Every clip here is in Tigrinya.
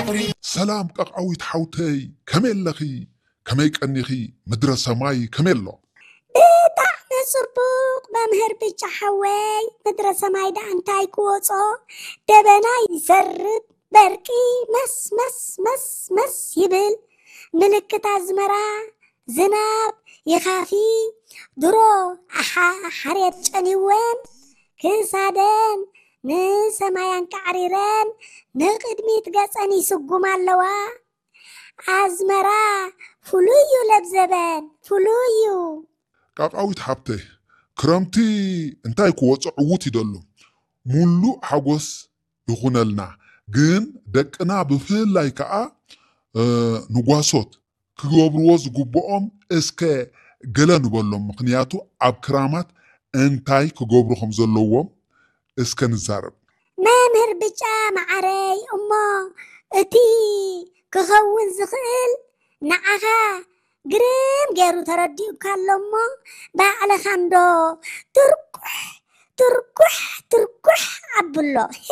سلام قاقعويت حوتي كميلخي كمي قنيخي مدر سماي كميلو بطعم صبوق ممهر بيتش حواي مدر سماي دا انتاي كوصو دبناي يسرب بركي مس مس مس مس يبل ملكت أزمرا زناب يخافي درو أحا حريت شنيوان كسادن نسمايان كعريران نقدميت قصاني سقوم اللوا أزمرا فلويو لبزبان فلويو قاقعويت حبتي كرامتي انتاي كوصو عوتي دلو مولو حقوس يخونلنا جن دقنا بفلاي كأ نقواسوت كغبرو زغبኦም اسكه ገለ ንበሎም ምክንያቱ ኣብ ክራማት እንታይ ክገብሩ ከም ዘለዎም እስከ ንዛረብ መምህር ብጫ ማዕረይ እሞ እቲ ክኸውን ዝኽእል ንዓኻ ግርም ገይሩ ተረዲኡካ ኣሎሞ ባዕልኻ እንዶ ትርኩሕ ትርኩሕ ትርኩሕ ኣብሎ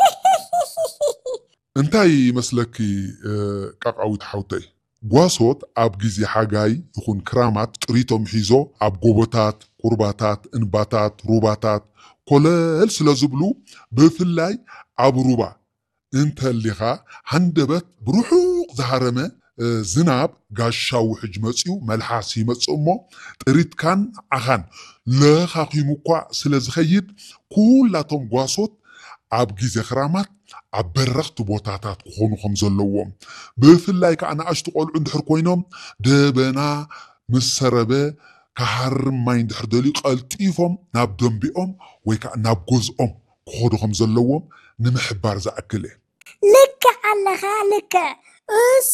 እንታይ ይመስለኪ ቃቃዊት ሓውተይ ጓሶት ኣብ ግዜ ሓጋይ ይኹን ክራማት ጥሪቶም ሒዞ ኣብ ጎቦታት ቁርባታት እንባታት ሩባታት ኮለል ስለ ዝብሉ ብፍላይ ኣብ ሩባ እንተሊኻ ሃንደበት ብሩሑቕ ዝሃረመ ዝናብ ጋሻ ውሕጅ መፂኡ መልሓስ ይመፅእ እሞ ጥሪትካን ዓኻን ለኻኺሙ እኳ ስለ ዝኸይድ ኩላቶም ጓሶት ኣብ ግዜ ክራማት ኣብ በረኽቲ ቦታታት ክኾኑ ከም ዘለዎም ብፍላይ ከዓ ንኣሽቱ ቆልዑ እንድሕር ኮይኖም ደበና ምስ ሰረበ ካሃርም ማይ እንድሕር ደልዩ ቀልጢፎም ናብ ደንቢኦም ወይ ከዓ ናብ ገዝኦም ክኸዱ ከም ዘለዎም ንምሕባር ዝኣክል እየ ልክዕ ኣለኻ ልክዕ እሱ